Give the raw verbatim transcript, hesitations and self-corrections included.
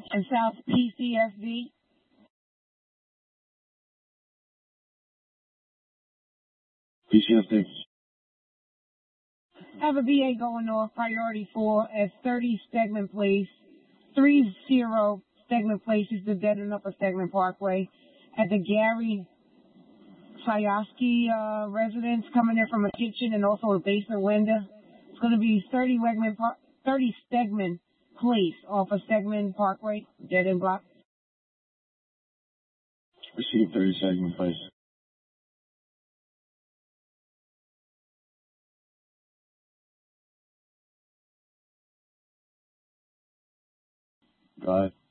and South P C S D. P C S D. Have a V A going north, priority four at thirty Stegman Place, three zero Stegman Place is the dead end up of Stegman Parkway. At the Gary Sayoski uh, residence, coming in from a kitchen and also a basement window. It's going to be thirty Wegman Par- thirty Stegman Place off of Stegman Parkway, dead end block. Receive thirty Stegman Place. Go ahead.